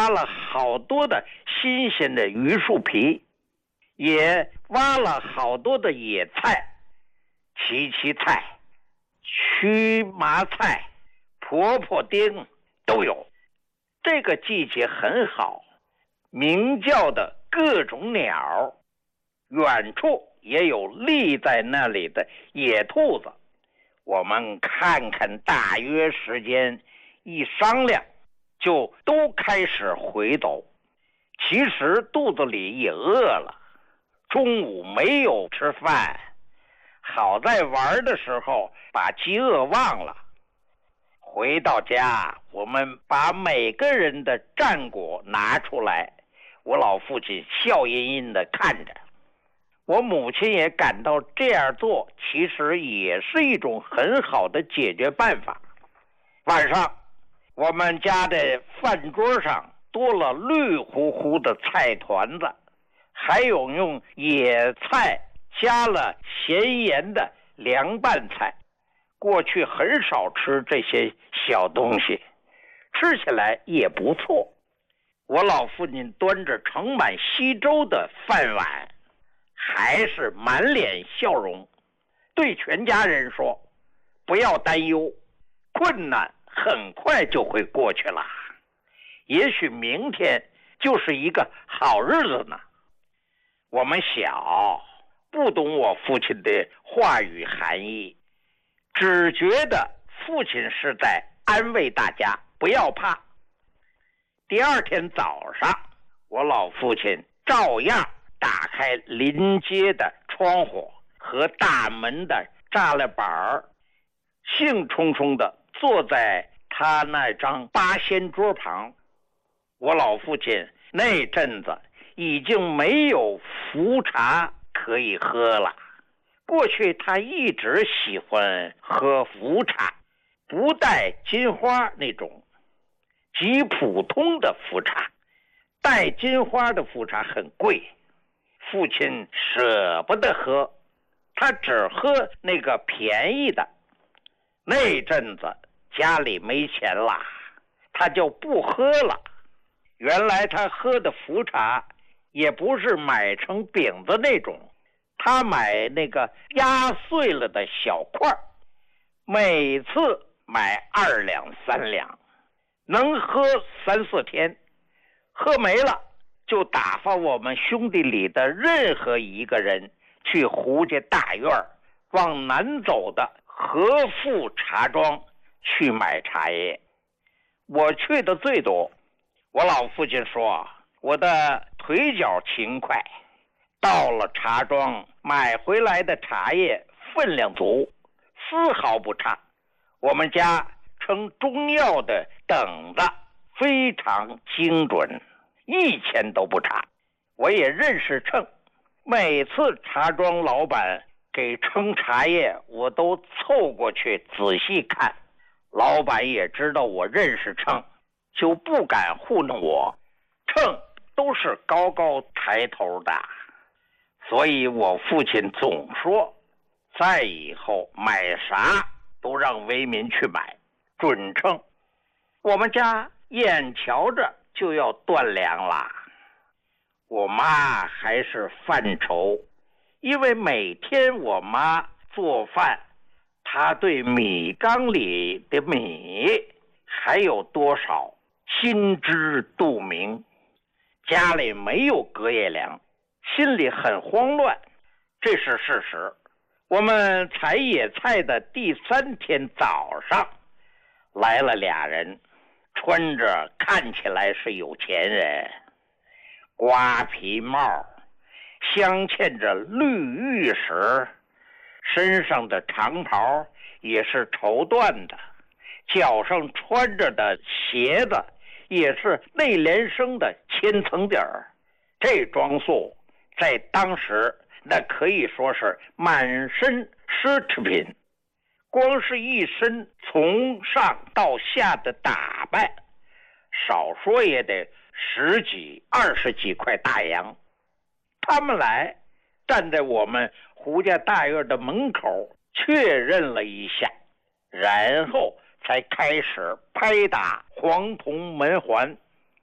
挖了好多的新鲜的榆树皮，也挖了好多的野菜，荠菜、荨麻菜、婆婆丁都有。这个季节很好，鸣叫的各种鸟，远处也有立在那里的野兔子。我们看看大约时间，一商量就都开始回走。其实肚子里也饿了，中午没有吃饭，好在玩的时候把饥饿忘了。回到家，我们把每个人的战果拿出来，我老父亲笑吟吟地看着。我母亲也感到这样做其实也是一种很好的解决办法。晚上我们家的饭桌上多了绿乎乎的菜团子，还有用野菜加了咸盐的凉拌菜。过去很少吃这些小东西，吃起来也不错。我老父亲端着盛满稀粥的饭碗，还是满脸笑容，对全家人说：不要担忧，困难很快就会过去了，也许明天就是一个好日子呢。我们小，不懂我父亲的话语含义，只觉得父亲是在安慰大家不要怕。第二天早上，我老父亲照样打开临街的窗户和大门的栅栏板，兴冲冲地坐在他那张八仙桌旁。我老父亲那阵子已经没有茯茶可以喝了，过去他一直喜欢喝茯茶，不带金花那种，极普通的茯茶。带金花的茯茶很贵，父亲舍不得喝，他只喝那个便宜的。那阵子家里没钱了，他就不喝了。原来他喝的茯茶也不是买成饼子那种，他买那个压碎了的小块，每次买2两3两，能喝3、4天，喝没了就打发我们兄弟里的任何一个人去胡家大院往南走的和富茶庄去买茶叶。我去的最多，我老父亲说我的腿脚勤快，到了茶庄买回来的茶叶分量足，丝毫不差。我们家称中药的等子非常精准，1钱都不差。我也认识秤，每次茶庄老板给称茶叶，我都凑过去仔细看。老板也知道我认识秤，就不敢糊弄我，秤都是高高抬头的。所以我父亲总说，再以后买啥都让为民去买，准称。我们家眼瞧着就要断粮了，我妈还是犯愁，因为每天我妈做饭，她对米缸里的米还有多少心知肚明。家里没有隔夜粮，心里很慌乱，这是事实。我们采野菜的第3天早上，来了2人，穿着看起来是有钱人，瓜皮帽，镶嵌着绿玉石，身上的长袍也是绸缎的，脚上穿着的鞋子也是内联升的千层底儿。这装束在当时那可以说是满身奢侈品，光是一身从上到下的打扮，少说也得10几20几块大洋。他们来站在我们胡家大院的门口确认了一下，然后才开始拍打黄铜门环。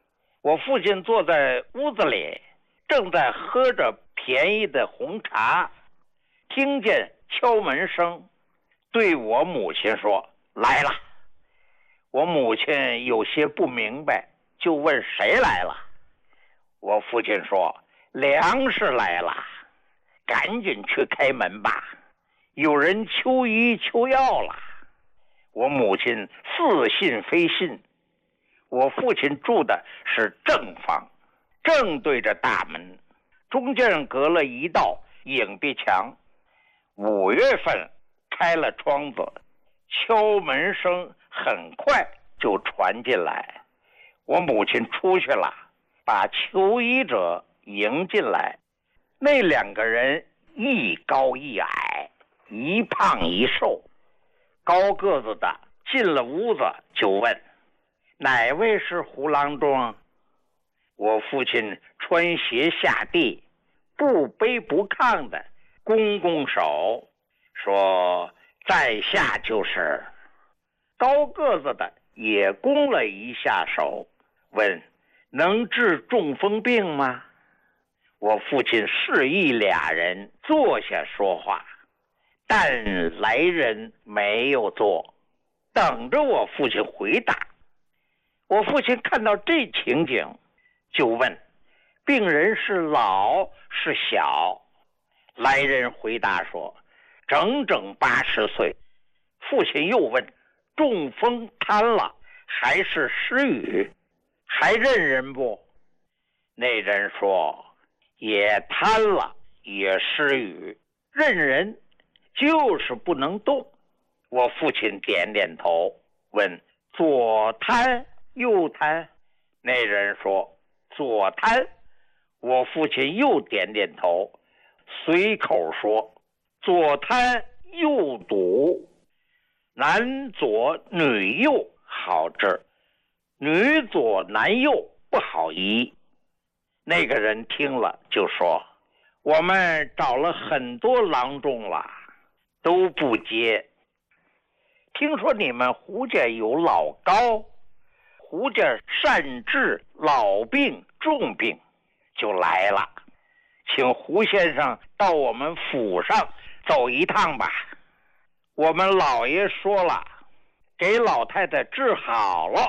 我父亲坐在屋子里，正在喝着便宜的红茶，听见敲门声，对我母亲说：“来了。”我母亲有些不明白，就问：“谁来了？”我父亲说：“粮食来了，赶紧去开门吧，有人求医求药了。”我母亲似信非信。我父亲住的是正房，正对着大门，中间隔了一道影壁墙。5月份开了窗子，敲门声很快就传进来。我母亲出去了，把求医者迎进来。那2个人一高一矮，一胖一瘦。高个子的进了屋子就问：“哪位是胡郎中？”我父亲穿鞋下地，不卑不亢的拱拱手，说：“在下就是。”高个子的也拱了一下手，问：“能治中风病吗？”我父亲示意2人坐下说话，但来人没有坐，等着我父亲回答。我父亲看到这情景，就问：“病人是老是小？”来人回答说：“整整80岁。”父亲又问：“中风瘫了还是失语？还认人不？”那人说：“也瘫了，也失语，认人，就是不能动。”我父亲点点头，问：“左瘫右瘫？”那人说：“左瘫。”我父亲又点点头，随口说：“左瘫右堵，男左女右好治，女左男右不好医。”那个人听了就说：“我们找了很多郎中了，都不接。听说你们胡家有老高，胡家善治老病重病，就来了，请胡先生到我们府上走一趟吧。我们老爷说了，给老太太治好了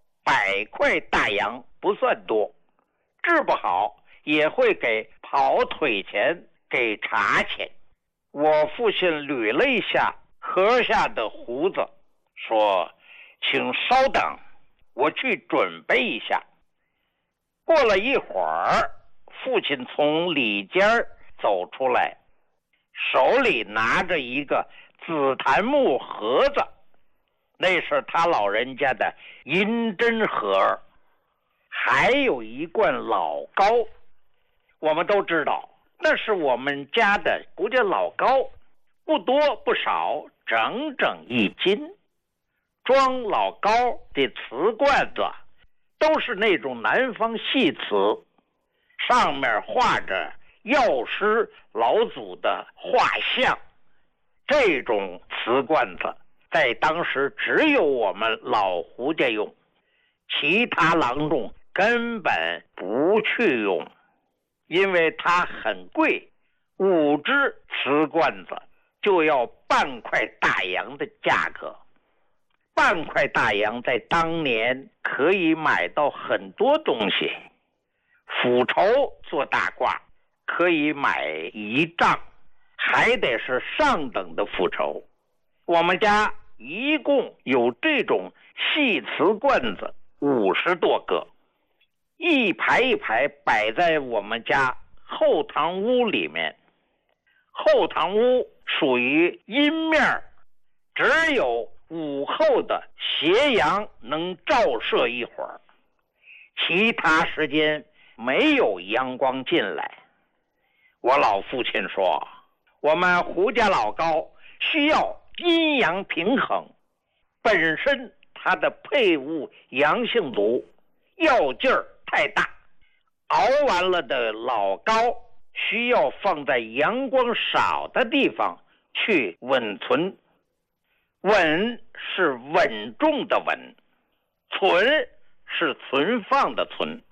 100块大洋不算多，治不好也会给跑腿钱，给茶钱。”我父亲捋了一下颌下的胡子，说：“请稍等，我去准备一下。”过了一会儿，父亲从里间走出来，手里拿着一个紫檀木盒子，那是他老人家的银针盒，还有一罐老膏。我们都知道，那是我们家的胡家老膏，不多不少，整整1斤。装老膏的瓷罐子都是那种南方细瓷，上面画着药师老祖的画像。这种瓷罐子在当时只有我们老胡家用，其他郎中根本不去用，因为它很贵，5只瓷罐子就要半块大洋的价格。半块大洋在当年可以买到很多东西，斧绸做大褂可以买1丈，还得是上等的斧绸。我们家一共有这种细瓷罐子50多个，一排一排摆在我们家后堂屋里面。后堂屋属于阴面，只有午后的斜阳能照射一会儿，其他时间没有阳光进来。我老父亲说，我们胡家老高需要阴阳平衡，本身它的配伍阳性足，药劲儿太大，熬完了的老高需要放在阳光少的地方去稳存。稳是稳重的稳，存是存放的存。